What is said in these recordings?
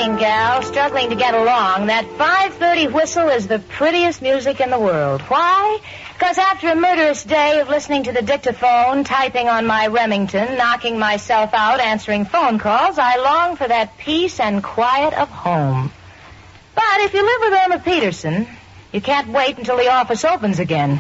morning, gal, struggling to get along, that 5:30 whistle is the prettiest music in the world. Why? Because after a murderous day of listening to the dictaphone, typing on my Remington, knocking myself out, answering phone calls, I long for that peace and quiet of home. But if you live with Irma Peterson, you can't wait until the office opens again.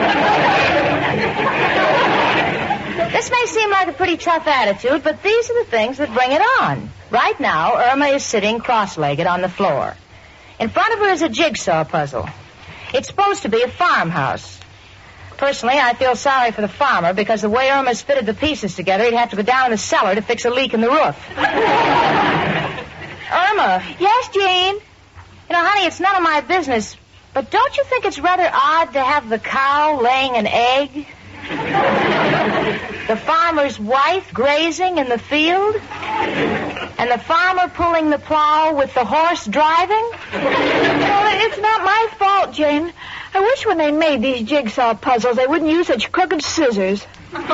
This may seem like a pretty tough attitude, but these are the things that bring it on. Right now, Irma is sitting cross-legged on the floor. In front of her is a jigsaw puzzle. It's supposed to be a farmhouse. Personally, I feel sorry for the farmer because the way Irma's fitted the pieces together, he'd have to go down in the cellar to fix a leak in the roof. Irma. Yes, Jane? You know, honey, it's none of my business, but don't you think it's rather odd to have the cow laying an egg? The farmer's wife grazing in the field? And the farmer pulling the plow with the horse driving? Well, it's not my fault, Jane. I wish when they made these jigsaw puzzles they wouldn't use such crooked scissors.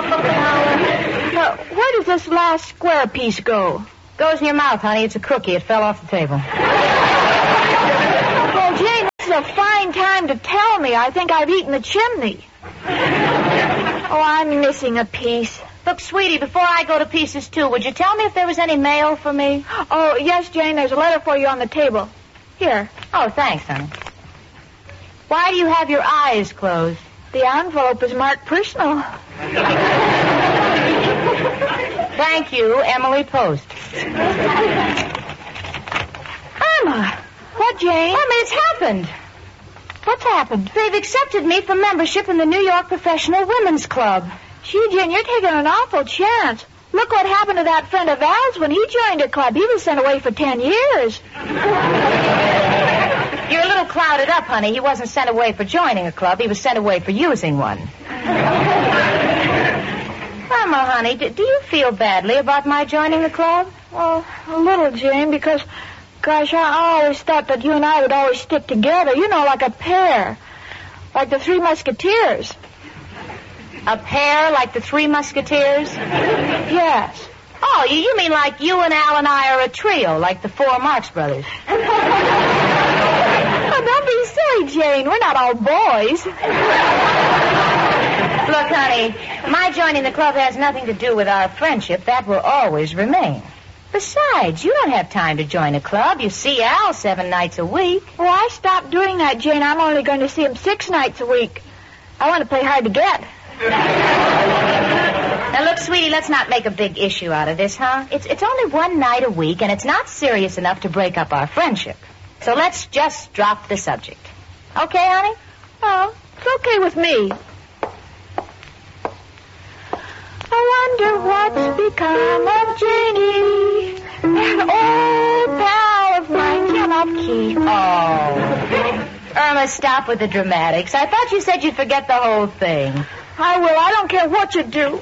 Where does this last square piece go? Goes in your mouth, honey. It's a cookie. It fell off the table. Well, Jane, this is a fine time to tell me. I think I've eaten the chimney. Oh, I'm missing a piece. Look, sweetie, before I go to pieces, too, would you tell me if there was any mail for me? Oh, yes, Jane, there's a letter for you on the table. Here. Oh, thanks, honey. Why do you have your eyes closed? The envelope is marked personal. Thank you, Emily Post. Irma! What, Jane? Irma, it's happened. What's happened? They've accepted me for membership in the New York Professional Women's Club. Gee, Jane, you're taking an awful chance. Look what happened to that friend of ours when he joined a club. He was sent away for 10 years. You're a little clouded up, honey. He wasn't sent away for joining a club. He was sent away for using one. Irma, honey, do you feel badly about my joining the club? Well, a little, Jane, because, gosh, I always thought that you and I would always stick together, you know, like a pair. Like the Three Musketeers. A pair like the Three Musketeers? Yes. Oh, you mean like you and Al and I are a trio, like the four Marx Brothers? Oh, don't be silly, Jane. We're not all boys. Look, honey, my joining the club has nothing to do with our friendship. That will always remain. Besides, you don't have time to join a club. You see Al 7 nights a week. Well, I stopped doing that, Jane. I'm only going to see him 6 nights a week. I want to play hard to get. Now, look, sweetie, let's not make a big issue out of this, huh? It's only 1 night a week, and it's not serious enough to break up our friendship. So let's just drop the subject. Okay, honey? Oh, it's okay with me. I wonder what's become of Janie. An old pal of mine cannot keep. Oh. Irma, stop with the dramatics. I thought you said you'd forget the whole thing. I will. I don't care what you do.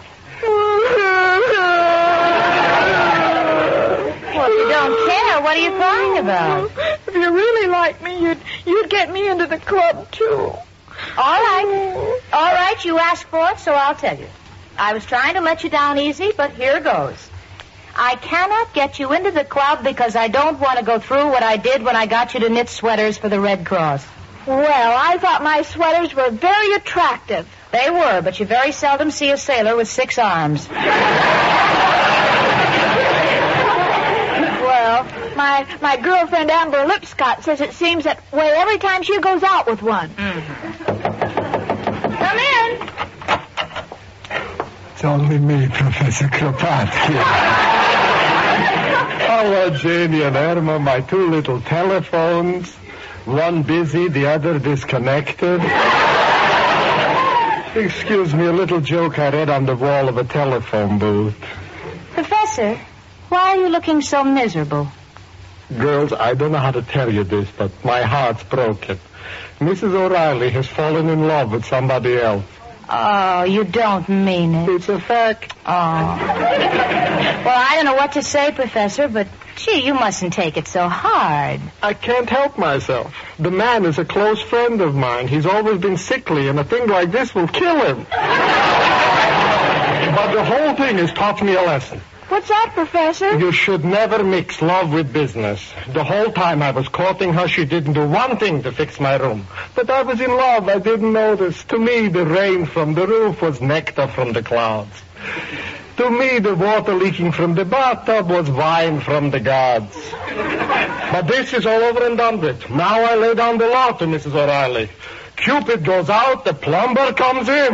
Well, if you don't care, what are you crying about? If you really like me, you'd get me into the club, too. All right, you asked for it, so I'll tell you. I was trying to let you down easy, but here goes. I cannot get you into the club because I don't want to go through what I did when I got you to knit sweaters for the Red Cross. Well, I thought my sweaters were very attractive. They were, but you very seldom see a sailor with 6 arms. Well, my girlfriend Amber Lipscott says it seems that way every time she goes out with one. Come in. It's only me, Professor Kropotkin. Hello, Janie and Irma, my 2 little telephones. One busy, the other disconnected. Excuse me, a little joke I read on the wall of a telephone booth. Professor, why are you looking so miserable? Girls, I don't know how to tell you this, but my heart's broken. Mrs. O'Reilly has fallen in love with somebody else. Oh, you don't mean it. It's a fact. Oh. Well, I don't know what to say, Professor, but, gee, you mustn't take it so hard. I can't help myself. The man is a close friend of mine. He's always been sickly, and a thing like this will kill him. But the whole thing has taught me a lesson. What's that, Professor? You should never mix love with business. The whole time I was courting her, she didn't do one thing to fix my room. But I was in love. I didn't notice. To me, the rain from the roof was nectar from the clouds. To me, the water leaking from the bathtub was wine from the gods. But this is all over and done with. Now I lay down the law to Mrs. O'Reilly. Cupid goes out, the plumber comes in.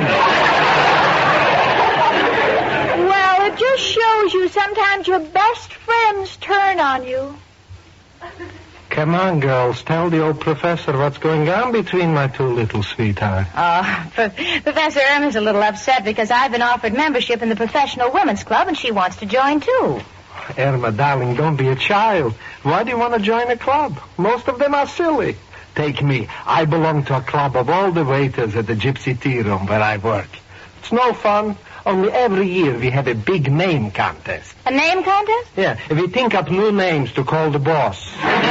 Well, it just shows you sometimes your best friends turn on you. Come on, girls. Tell the old professor what's going on between my two little sweethearts. Professor Irma's a little upset because I've been offered membership in the Professional Women's Club, and she wants to join, too. Irma, darling, don't be a child. Why do you want to join a club? Most of them are silly. Take me. I belong to a club of all the waiters at the Gypsy Tea Room where I work. It's no fun. Only every year we have a big name contest. A name contest? Yeah, we think up new names to call the boss.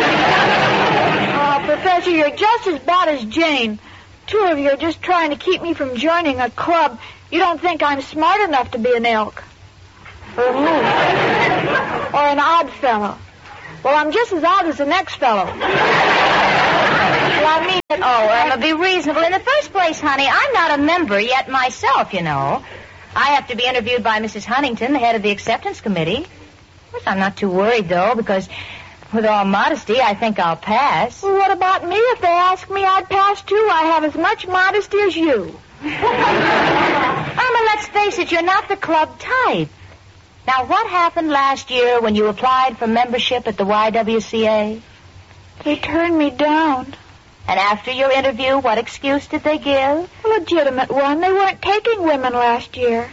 Oh, Professor, you're just as bad as Jane. Two of you are just trying to keep me from joining a club. You don't think I'm smart enough to be an elk. Or who? Or an odd fellow. Well, I'm just as odd as the next fellow. Well, I mean... Irma, be reasonable. In the first place, honey, I'm not a member yet myself, you know. I have to be interviewed by Mrs. Huntington, the head of the acceptance committee. Of course, I'm not too worried, though, because with all modesty, I think I'll pass. Well, what about me? If they ask me, I'd pass, too. I have as much modesty as you. Irma, let's face it, you're not the club type. Now, what happened last year when you applied for membership at the YWCA? They turned me down. And after your interview, what excuse did they give? A legitimate one. They weren't taking women last year.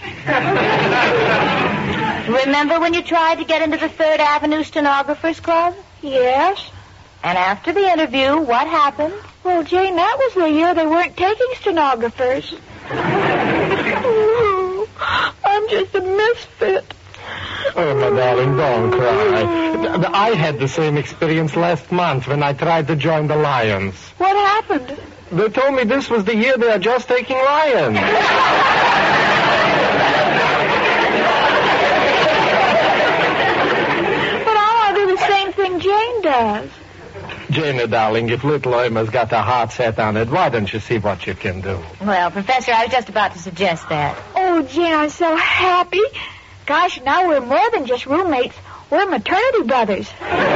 Remember when you tried to get into the 3rd Avenue Stenographers Club? Yes. And after the interview, what happened? Well, Jane, that was the year they weren't taking stenographers. I'm just a misfit. Oh, my darling, don't cry. I had the same experience last month when I tried to join the Lions. What happened? They told me this was the year they are just taking Lions. But I want to do the same thing Jane does. Jane, darling, if little Irma's got her heart set on it, why don't you see what you can do? Well, Professor, I was just about to suggest that. Oh, Jane, I'm so happy. Gosh, now we're more than just roommates. We're maternity brothers.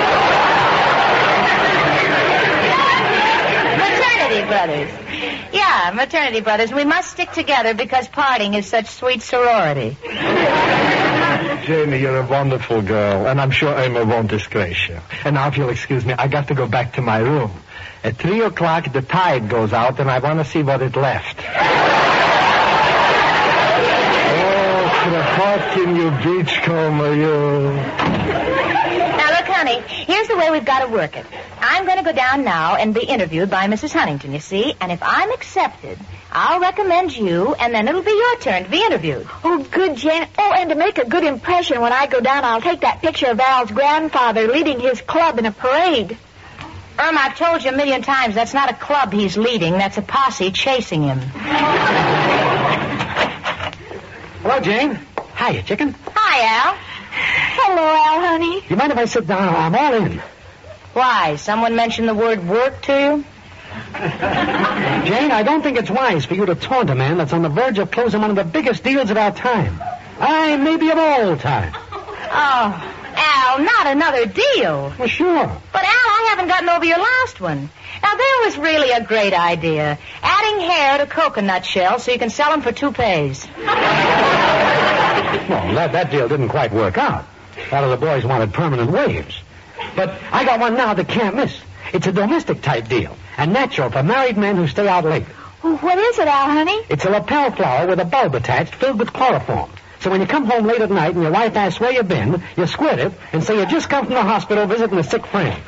Maternity brothers. Yeah, maternity brothers. We must stick together because parting is such sweet sorority. Jamie, you're a wonderful girl, and I'm sure Irma won't disgrace you. And now, if you'll excuse me, I got to go back to my room. At 3 o'clock, the tide goes out, and I want to see what it left. Kropotkin, you beachcomber, you. Now, look, honey, here's the way we've got to work it. I'm going to go down now and be interviewed by Mrs. Huntington, you see, and if I'm accepted, I'll recommend you, and then it'll be your turn to be interviewed. Oh, good, Jane. Oh, and to make a good impression when I go down, I'll take that picture of Al's grandfather leading his club in a parade. Irma, I've told you a million times, that's not a club he's leading. That's a posse chasing him. Hello, Jane. Hiya, chicken. Hi, Al. Hello, Al, honey. You mind if I sit down? I'm all in. Why? Someone mentioned the word work to you? Jane, I don't think it's wise for you to taunt a man that's on the verge of closing one of the biggest deals of our time. Maybe of all time. Oh, Al, not another deal. Well, sure. But, Al, I haven't gotten over your last one. Now, there was really a great idea. Adding hair to coconut shells so you can sell them for toupees. Well, that deal didn't quite work out. A lot of the boys wanted permanent waves. But I got one now that can't miss. It's a domestic-type deal, and natural for married men who stay out late. Oh, what is it, Al, honey? It's a lapel flower with a bulb attached filled with chloroform. So when you come home late at night and your wife asks where you've been, you squirt it and say you just come from the hospital visiting a sick friend.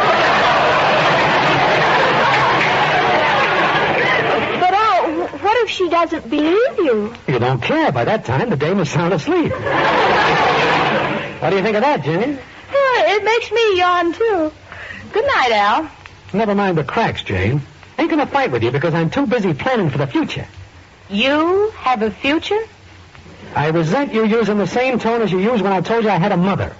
But, Al, what if she doesn't believe you? You don't care. By that time, the dame is sound asleep. What do you think of that, Jane? It makes me yawn, too. Good night, Al. Never mind the cracks, Jane. Ain't gonna fight with you because I'm too busy planning for the future. You have a future? I resent you using the same tone as you used when I told you I had a mother.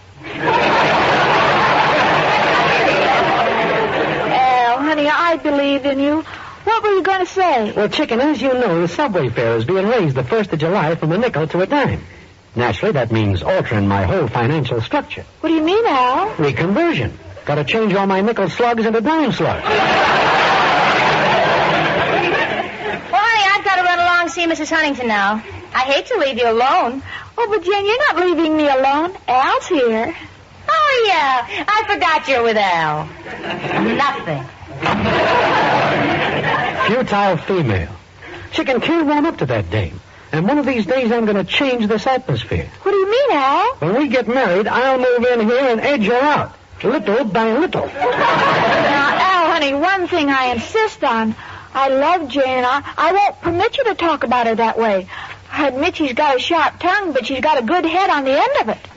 Al, honey, I believe in you. What were you going to say? Well, Chicken, as you know, the subway fare is being raised the 1st of July from a nickel to a dime. Naturally, that means altering my whole financial structure. What do you mean, Al? Reconversion. Got to change all my nickel slugs into dime slugs. Well, honey, I've got to run along and see Mrs. Huntington now. I hate to leave you alone. Oh, but Jane, you're not leaving me alone. Al's here. Oh, yeah. I forgot you're with Al. Nothing. Futile female. Chicken can't run up to that dame. And one of these days I'm going to change this atmosphere. What do you mean, Al? When we get married, I'll move in here and edge her out. Little by little. Now, Al, honey, one thing I insist on. I love Jane, and I won't permit you to talk about her that way. I admit she's got a sharp tongue, but she's got a good head on the end of it.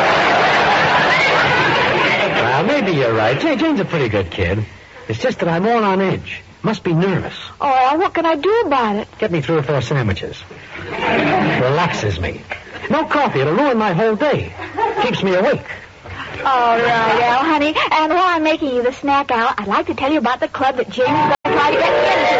Well, maybe you're right. Jane's a pretty good kid. It's just that I'm all on edge. Must be nervous. Oh, Al, what can I do about it? Get me 3 or 4 sandwiches. Relaxes me. No coffee. It'll ruin my whole day. Keeps me awake. All right, Al, honey. And while I'm making you the snack, Al, I'd like to tell you about the club that Jane's going to try to get me into.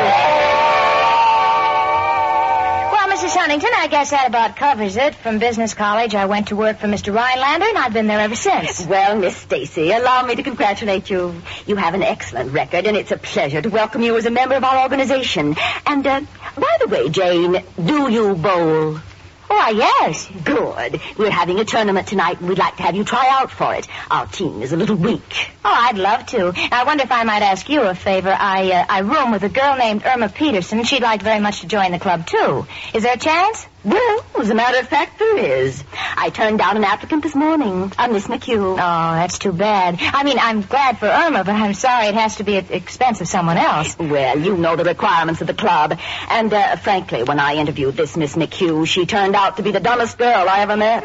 Well, Mrs. Huntington, I guess that about covers it. From business college, I went to work for Mr. Rhinelander, and I've been there ever since. Well, Miss Stacy, allow me to congratulate you. You have an excellent record, and it's a pleasure to welcome you as a member of our organization. And, by the way, Jane, do you bowl? Why, yes. Good. We're having a tournament tonight, and we'd like to have you try out for it. Our team is a little weak. Oh, I'd love to. I wonder if I might ask you a favor. I room with a girl named Irma Peterson. She'd like very much to join the club, too. Is there a chance? Well, as a matter of fact, there is. I turned down an applicant this morning, a Miss McHugh. Oh, that's too bad. I mean, I'm glad for Irma, but I'm sorry it has to be at the expense of someone else. Well, you know the requirements of the club. And, frankly, when I interviewed this Miss McHugh, she turned out to be the dumbest girl I ever met.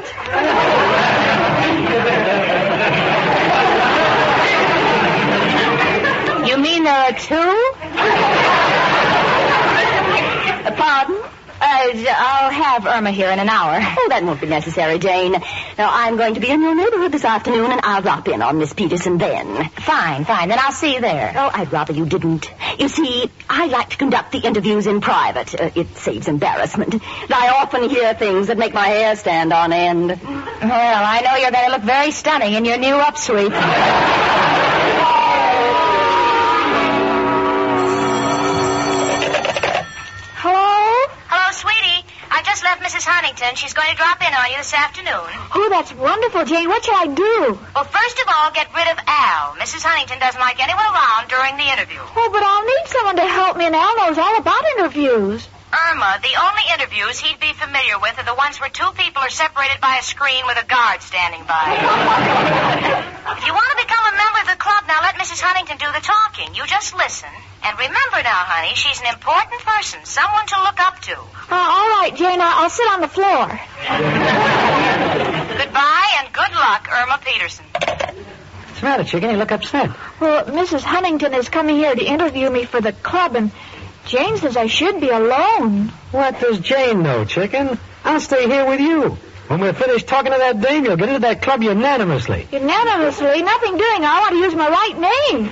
You mean there are 2? Pardon? I'll have Irma here in an hour. Oh, that won't be necessary, Jane. Now, I'm going to be in your neighborhood this afternoon, and I'll drop in on Miss Peterson then. Fine. Then I'll see you there. Oh, I'd rather you didn't. You see, I like to conduct the interviews in private. It saves embarrassment. I often hear things that make my hair stand on end. Well, I know you're going to look very stunning in your new upsweep. I just left Mrs. Huntington. She's going to drop in on you this afternoon. Oh, that's wonderful, Jane. What shall I do? Well, first of all, get rid of Al. Mrs. Huntington doesn't like anyone around during the interview. Oh, but I'll need someone to help me, and Al knows all about interviews. Irma, the only interviews he'd be familiar with are the ones where 2 people are separated by a screen with a guard standing by. If you want to become a member of the club, now let Mrs. Huntington do the talking. You just listen. And remember now, honey, she's an important person, someone to look up to. All right, Jane, I'll sit on the floor. Goodbye and good luck, Irma Peterson. What's the matter, Chicken? You look upset. Well, Mrs. Huntington is coming here to interview me for the club, and Jane says I should be alone. What does Jane know, Chicken? I'll stay here with you. When we're finished talking to that dame, you'll get into that club unanimously. Unanimously? Nothing doing. I want to use my right name.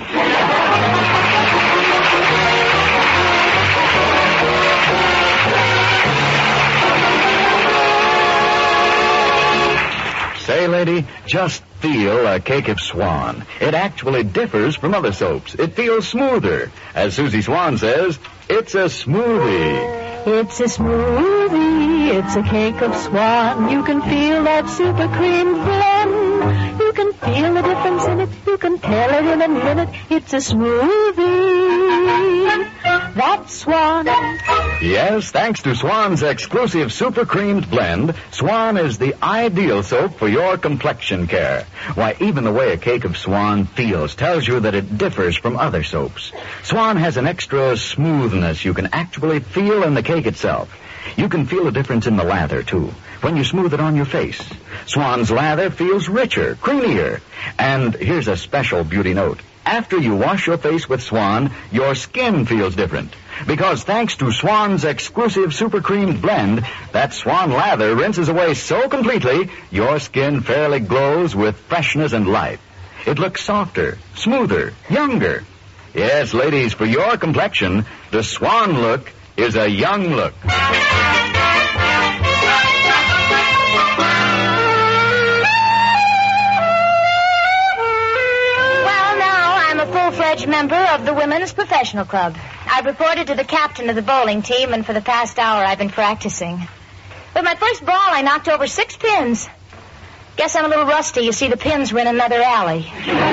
Say, lady, just feel a cake of Swan. It actually differs from other soaps. It feels smoother. As Susie Swan says, it's a smoothie. It's a smoothie, it's a cake of Swan. You can feel that super cream blend. You can feel the difference in it. You can tell it in a minute. It's a smoothie. That's Swan. Yes, thanks to Swan's exclusive super creamed blend, Swan is the ideal soap for your complexion care. Why, even the way a cake of Swan feels tells you that it differs from other soaps. Swan has an extra smoothness you can actually feel in the cake itself. You can feel a difference in the lather, too, when you smooth it on your face. Swan's lather feels richer, creamier. And here's a special beauty note. After you wash your face with Swan, your skin feels different. Because thanks to Swan's exclusive super creamed blend, that Swan lather rinses away so completely, your skin fairly glows with freshness and life. It looks softer, smoother, younger. Yes, ladies, for your complexion, the Swan look is a young look. Full-fledged member of the Women's Professional Club. I've reported to the captain of the bowling team, and for the past hour I've been practicing. With my first ball, I knocked over 6 pins. Guess I'm a little rusty. You see, the pins were in another alley.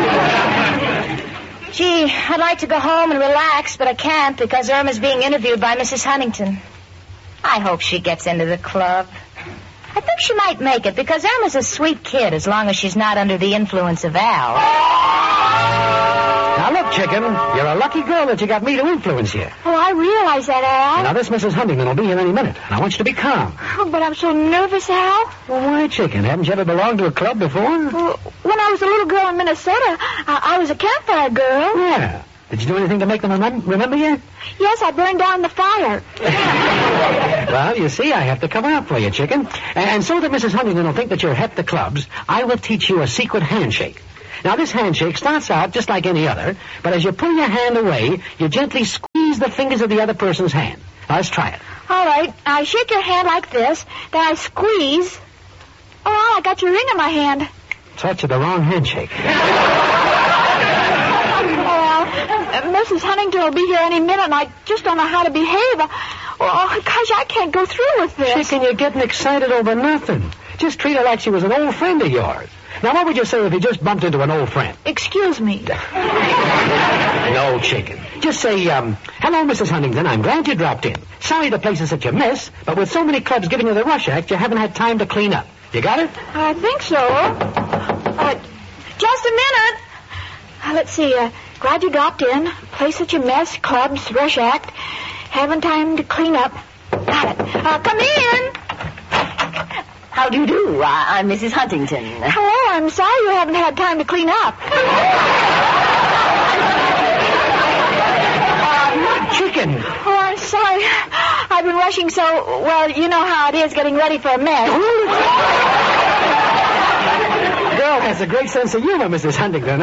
Gee, I'd like to go home and relax, but I can't because Irma's being interviewed by Mrs. Huntington. I hope she gets into the club. I think she might make it because Irma's a sweet kid as long as she's not under the influence of Al. Now, look, Chicken, you're a lucky girl that you got me to influence you. Oh, I realize that, Al. Now, this Mrs. Huntington will be here any minute, and I want you to be calm. Oh, but I'm so nervous, Al. Well, why, Chicken? Haven't you ever belonged to a club before? Well, when I was a little girl in Minnesota, I was a campfire girl. Yeah. Did you do anything to make them remember you? Yes, I burned down the fire. Well, you see, I have to cover up for you, Chicken. And so that Mrs. Huntington will think that you're hep to clubs, I will teach you a secret handshake. Now, this handshake starts out just like any other, but as you pull your hand away, you gently squeeze the fingers of the other person's hand. Now, let's try it. All right. I shake your hand like this, then I squeeze. Oh, I got your ring in my hand. Touch of the wrong handshake. Mrs. Huntington will be here any minute, and I just don't know how to behave. Oh, gosh, I can't go through with this. Chicken, you're getting excited over nothing. Just treat her like she was an old friend of yours. Now, what would you say if you just bumped into an old friend? Excuse me. No, Chicken. Just say, hello, Mrs. Huntington. I'm glad you dropped in. Sorry the place is such a mess, but with so many clubs giving you the rush act, you haven't had time to clean up. You got it? I think so. Just a minute. Let's see. Glad you dropped in. Place such a mess. Clubs, rush act. Haven't time to clean up. Got it. Come in. How do you do? I'm Mrs. Huntington. Hello. I'm sorry you haven't had time to clean up. Chicken. Oh, I'm sorry. I've been rushing so, well, you know how it is getting ready for a mess. Girl has a great sense of humor, Mrs. Huntington.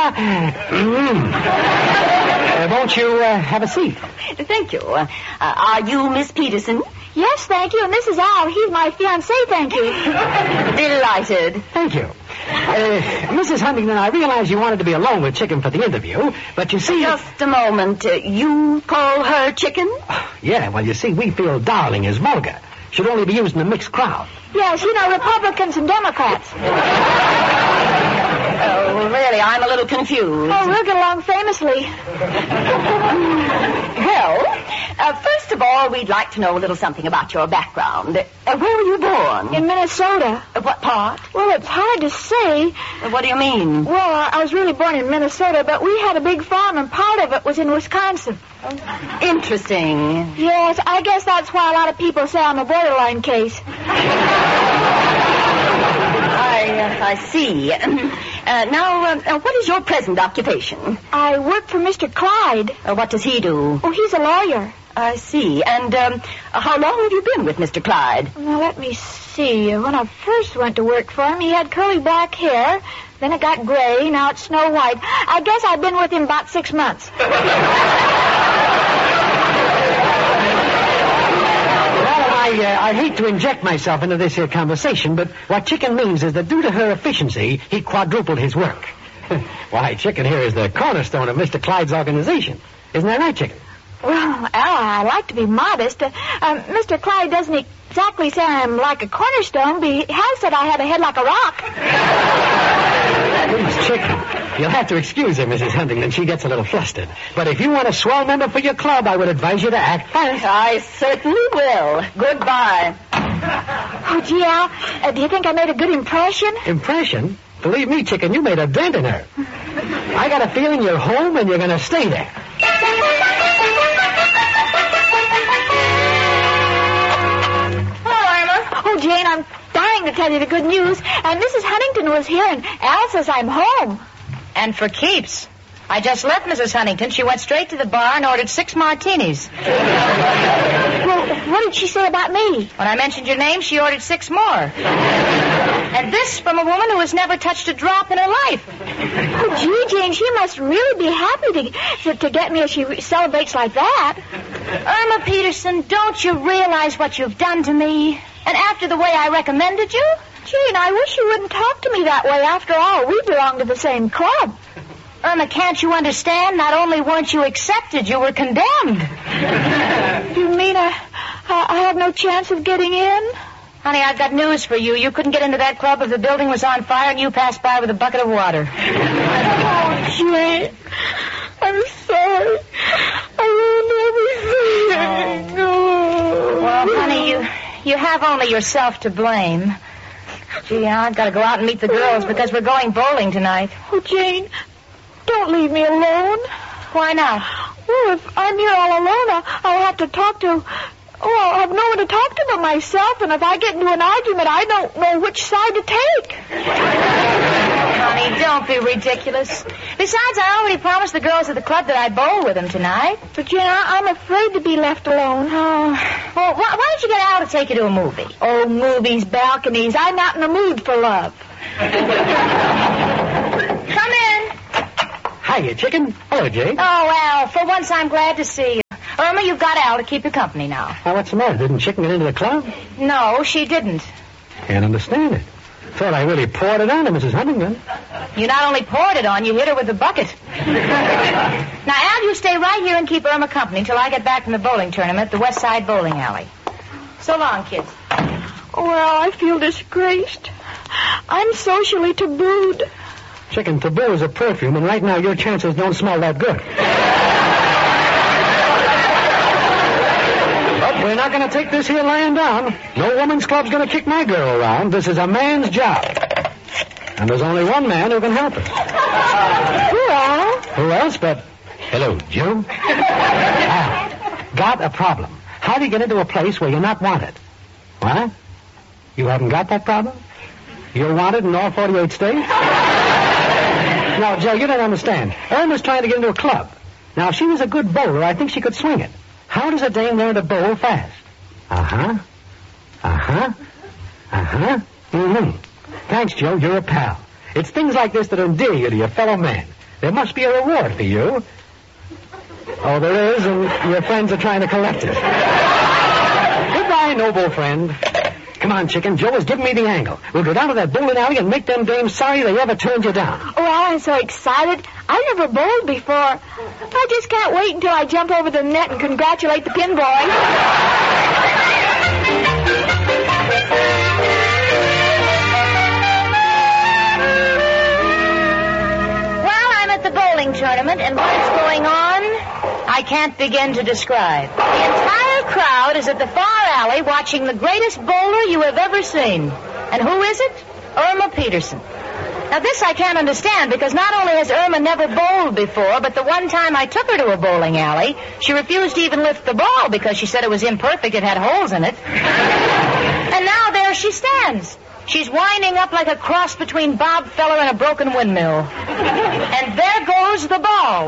Won't you have a seat? Thank you. Are you Miss Peterson? Yes, thank you. And this is Al. He's my fiancé, thank you. Delighted. Thank you. Mrs. Huntington, I realize you wanted to be alone with Chicken for the interview, but you see... Just a moment. You call her Chicken? Yeah, well, you see, we feel darling is vulgar. Should only be used in a mixed crowd. Yes, you know, Republicans and Democrats. Oh, really, I'm a little confused. Oh, we'll get along famously. Well, first of all, we'd like to know a little something about your background. Where were you born? In Minnesota. What part? Well, it's hard to say. What do you mean? Well, I was really born in Minnesota, but we had a big farm, and part of it was in Wisconsin. Interesting. Yes, I guess that's why a lot of people say I'm a borderline case. I see. Now, what is your present occupation? I work for Mr. Clyde. What does he do? Oh, he's a lawyer. I see. And how long have you been with Mr. Clyde? Now, let me see. When I first went to work for him, he had curly black hair. Then it got gray. Now it's snow white. I guess I've been with him about 6 months. I hate to inject myself into this here conversation, but what Chicken means is that due to her efficiency, he quadrupled his work. Why, Chicken here is the cornerstone of Mr. Clyde's organization. Isn't that right, Chicken? Well, Al, I like to be modest. Mr. Clyde doesn't exactly say I'm like a cornerstone, but he has said I have a head like a rock. Please, Chicken, you'll have to excuse her, Mrs. Huntington. She gets a little flustered. But if you want a swell member for your club, I would advise you to act fast. I certainly will. Goodbye. Oh, gee, Al, do you think I made a good impression? Impression? Believe me, Chicken, you made a dent in her. I got a feeling you're home and you're going to stay there. Oh, Jane, I'm dying to tell you the good news. And Mrs. Huntington was here, and Al says I'm home. And for keeps. I just left Mrs. Huntington. She went straight to the bar and ordered 6 martinis. Well, what did she say about me? When I mentioned your name, she ordered 6 more. And this from a woman who has never touched a drop in her life. Oh, gee, Jane, she must really be happy to get me if she celebrates like that. Irma Peterson, don't you realize what you've done to me? And after the way I recommended you? Jane, I wish you wouldn't talk to me that way. After all, we belong to the same club. Irma, can't you understand? Not only weren't you accepted, you were condemned. You mean I have no chance of getting in? Honey, I've got news for you. You couldn't get into that club if the building was on fire and you passed by with a bucket of water. Oh, Jane, I'm sorry. I ruined everything. Oh. Well, honey, you have only yourself to blame. Gee, I've got to go out and meet the girls because we're going bowling tonight. Oh, Jane, don't leave me alone. Why not? Well, if I'm here all alone, I'll have to talk to... Oh, I'll have no one to talk to but myself, and if I get into an argument, I don't know which side to take. Honey, don't be ridiculous. Besides, I already promised the girls at the club that I'd bowl with them tonight. But, Jane, I'm afraid to be left alone. Oh, well, why don't you get Al to take you to a movie? Oh, movies, balconies. I'm not in the mood for love. Come in. Hiya, chicken. Hello, Jane. Oh, Al, for once I'm glad to see you. Irma, you've got Al to keep you company now. Now, what's the matter? Didn't Chicken get into the club? No, she didn't. Can't understand it. Thought I really poured it on to Mrs. Huntington. You not only poured it on, you hit her with the bucket. Now, Al, you stay right here and keep Irma company until I get back from the bowling tournament at the West Side Bowling Alley. So long, kids. Well, I feel disgraced. I'm socially tabooed. Chicken, taboo is a perfume, and right now your chances don't smell that good. But we're not going to take this here lying down. No woman's club's going to kick my girl around. This is a man's job. And there's only one man who can help us. Well, Who else but... Hello, Joe. Al, got a problem. How do you get into a place where you're not wanted? What? You haven't got that problem? You're wanted in all 48 states? Now, Joe, you don't understand. Irma's trying to get into a club. Now, if she was a good bowler, I think she could swing it. How does a dame learn to bowl fast? Uh-huh. Mm-hmm. Thanks, Joe. You're a pal. It's things like this that endear you to your fellow man. There must be a reward for you. Oh, there is, and your friends are trying to collect it. Goodbye, noble friend. Come on, Chicken. Joe has given me the angle. We'll go down to that bowling alley and make them dames sorry they ever turned you down. oh, I'm so excited. I've never bowled before. I just can't wait until I jump over the net and congratulate the pin boy. Well, I'm at the bowling tournament, and what's going on, I can't begin to describe. The entire crowd is at the far alley watching the greatest bowler you have ever seen. And who is it? Irma Peterson. Now, this I can't understand, because not only has Irma never bowled before, but the one time I took her to a bowling alley, she refused to even lift the ball because she said it was imperfect, it had holes in it. And now there she stands. She's winding up like a cross between Bob Feller and a broken windmill. And there goes the ball.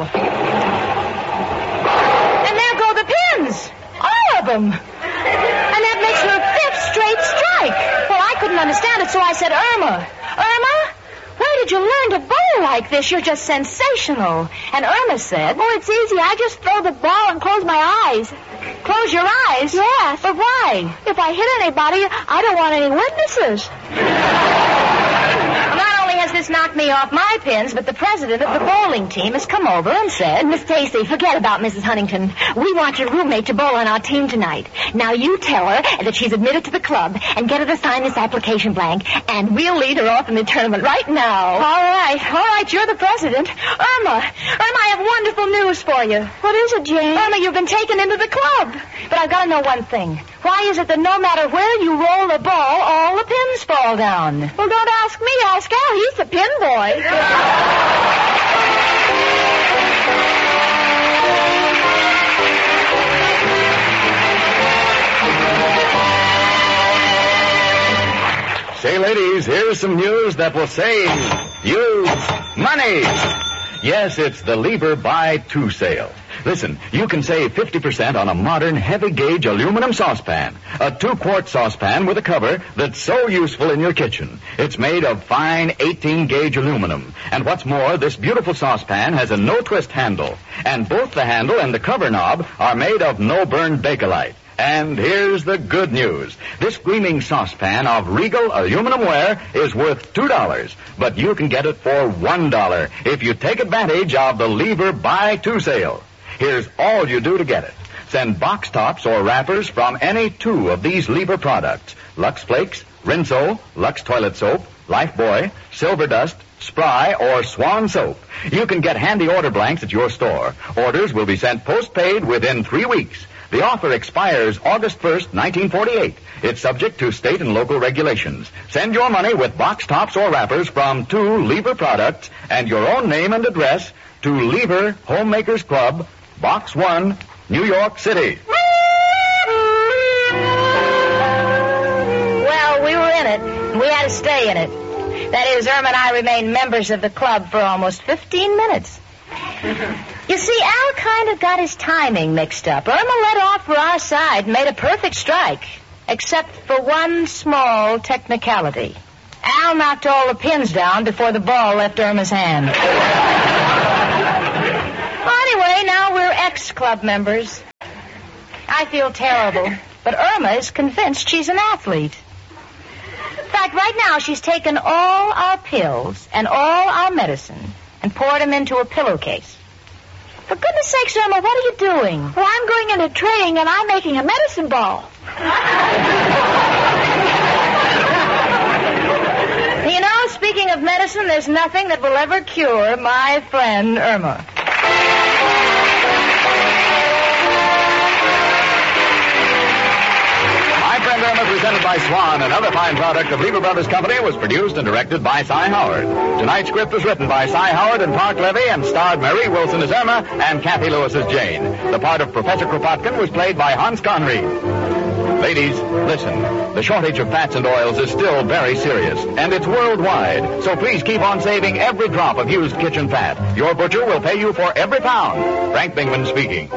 And there go the pins. All of them. And that makes her 5th straight strike. Well, I couldn't understand it, so I said, Irma, where did you learn to bowl like this? You're just sensational. And Irma said, Oh, it's easy. I just throw the ball and close my eyes. Close your eyes? Yes. But why? If I hit anybody, I don't want any witnesses. Not only has this knocked me off my pins, but the president of the bowling team has come over and said, Miss Stacy, forget about Mrs. Huntington. We want your roommate to bowl on our team tonight. Now you tell her that she's admitted to the club and get her to sign this application blank, and we'll lead her off in the tournament right now. All right, you're the president. Irma, I have wonderful news for you. What is it, Jane? Irma, you've been taken into the club. But I've got to know one thing. Why is it that no matter where you roll the ball, all the pins fall down? Well, don't ask me. Ask Al. He's the pin boy. Say, ladies, here's some news that will save you money. Yes, it's the Lever Buy 2 sale. Listen, you can save 50% on a modern heavy-gauge aluminum saucepan. A 2-quart saucepan with a cover that's so useful in your kitchen. It's made of fine 18-gauge aluminum. And what's more, this beautiful saucepan has a no-twist handle. And both the handle and the cover knob are made of no-burn Bakelite. And here's the good news. This gleaming saucepan of Regal aluminum ware is worth $2, but you can get it for $1 if you take advantage of the Lever Buy 2 sale. Here's all you do to get it. Send box tops or wrappers from any 2 of these Lever products. Lux Flakes, Rinso, Lux Toilet Soap, Lifebuoy, Silver Dust, Spry, or Swan Soap. You can get handy order blanks at your store. Orders will be sent postpaid within 3 weeks. The offer expires August 1st, 1948. It's subject to state and local regulations. Send your money with box tops or wrappers from 2 Lever products and your own name and address to Lever Homemakers Club, Box 1, New York City. Well, we were in it. We had to stay in it. That is, Irma and I remained members of the club for almost 15 minutes. You see, Al kind of got his timing mixed up. Irma led off for our side and made a perfect strike, except for one small technicality. Al knocked all the pins down before the ball left Irma's hand. Well, anyway, now we're ex-club members. I feel terrible, but Irma is convinced she's an athlete. In fact, right now she's taken all our pills and all our medicine and poured them into a pillowcase. For goodness sakes, Irma, what are you doing? Well, I'm going into training and I'm making a medicine ball. You know, speaking of medicine, there's nothing that will ever cure my friend Irma. My Friend Irma, presented by Swan, another fine product of Lever Brothers Company, was produced and directed by Cy Howard. Tonight's script was written by Cy Howard and Park Levy and starred Mary Wilson as Irma and Kathy Lewis as Jane. The part of Professor Kropotkin was played by Hans Conried. Ladies, listen. The shortage of fats and oils is still very serious, and it's worldwide. So please keep on saving every drop of used kitchen fat. Your butcher will pay you for every pound. Frank Bingman speaking.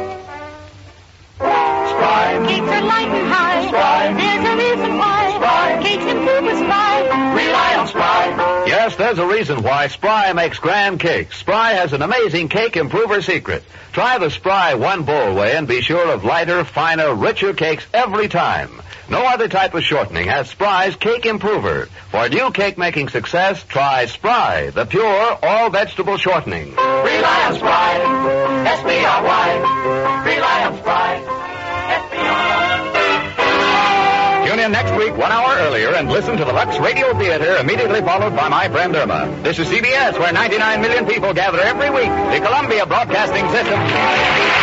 Spry. Cakes are light and high. Spry. There's a reason why. Spry. Cakes improve with Spry. Rely on Spry. Yes, there's a reason why Spry makes grand cakes. Spry has an amazing cake improver secret. Try the Spry one bowl way and be sure of lighter, finer, richer cakes every time. No other type of shortening has Spry's cake improver. For new cake-making success, try Spry, the pure, all-vegetable shortening. Rely on Spry. S-P-R-Y. Rely on Spry. Tune in next week 1 hour earlier and listen to the Lux Radio Theater, immediately followed by My Friend Irma. This is CBS, where 99 million people gather every week. The Columbia Broadcasting System.